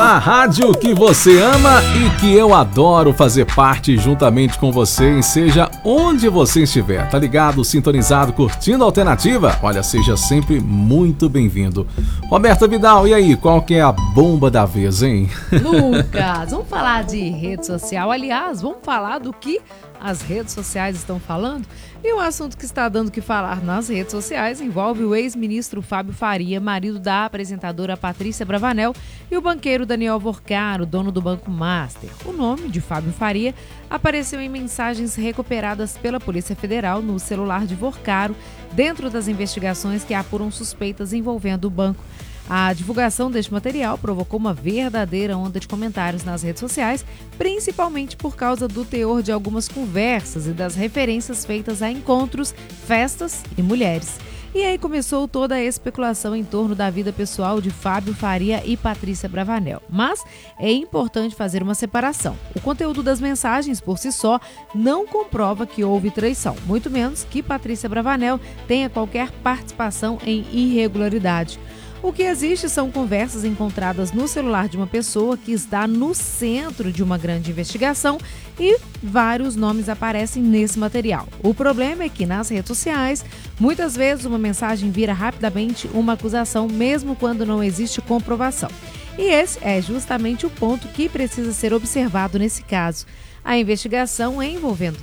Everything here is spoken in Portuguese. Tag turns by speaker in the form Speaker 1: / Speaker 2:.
Speaker 1: A rádio que você ama e que eu adoro fazer parte juntamente com você, seja onde você estiver. Tá ligado, sintonizado, curtindo a alternativa? Olha, seja sempre muito bem-vindo. Roberta Vidal, e aí, qual que é a bomba da vez, hein?
Speaker 2: Lucas, vamos falar de rede social. Aliás, vamos falar do que as redes sociais estão falando? E o assunto que está dando o que falar nas redes sociais envolve o ex-ministro Fábio Faria, marido da apresentadora Patrícia Bravanel, e o banqueiro Daniel Vorcaro, dono do Banco Master. O nome de Fábio Faria apareceu em mensagens recuperadas pela Polícia Federal no celular de Vorcaro, dentro das investigações que apuram suspeitas envolvendo o banco. A divulgação deste material provocou uma verdadeira onda de comentários nas redes sociais, principalmente por causa do teor de algumas conversas e das referências feitas a encontros, festas e mulheres. E aí começou toda a especulação em torno da vida pessoal de Fábio Faria e Patrícia Bravanel. Mas é importante fazer uma separação. O conteúdo das mensagens, por si só, não comprova que houve traição, muito menos que Patrícia Bravanel tenha qualquer participação em irregularidade. O que existe são conversas encontradas no celular de uma pessoa que está no centro de uma grande investigação e vários nomes aparecem nesse material. O problema é que nas redes sociais, muitas vezes uma mensagem vira rapidamente uma acusação, mesmo quando não existe comprovação. E esse é justamente o ponto que precisa ser observado nesse caso. A investigação envolvendo